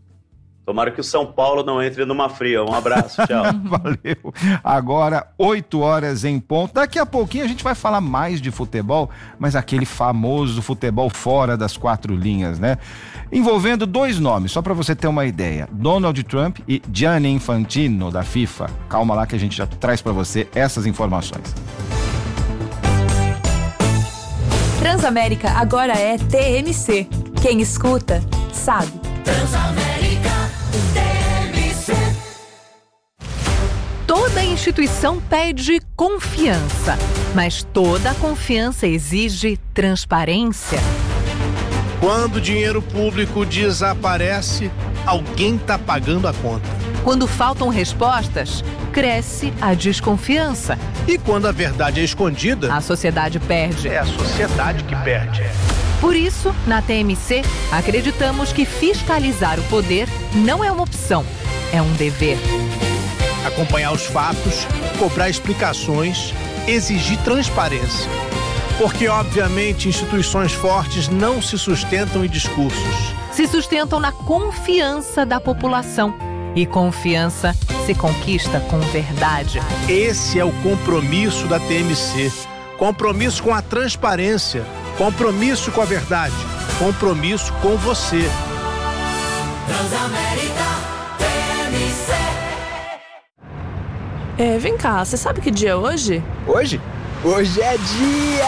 Tomara que o São Paulo não entre numa fria. Um abraço, tchau. Valeu. Agora, oito horas em ponto. Daqui a pouquinho a gente vai falar mais de futebol, mas aquele famoso futebol fora das quatro linhas, né? Envolvendo dois nomes, só para você ter uma ideia. Donald Trump e Gianni Infantino, da FIFA. Calma lá que a gente já traz para você essas informações. Transamérica agora é T M C. Quem escuta, sabe. Transamérica. Toda instituição pede confiança, mas toda confiança exige transparência. Quando o dinheiro público desaparece, alguém está pagando a conta. Quando faltam respostas, cresce a desconfiança. E quando a verdade é escondida, a sociedade perde. É a sociedade que perde. Por isso, na T M C, acreditamos que fiscalizar o poder não é uma opção, é um dever. Acompanhar os fatos, cobrar explicações, exigir transparência. Porque, obviamente, instituições fortes não se sustentam em discursos. Se sustentam na confiança da população. E confiança se conquista com verdade. Esse é o compromisso da T M C. Compromisso com a transparência. Compromisso com a verdade. Compromisso com você. Transamérica T M C. É, vem cá, você sabe que dia é hoje? Hoje? Hoje é dia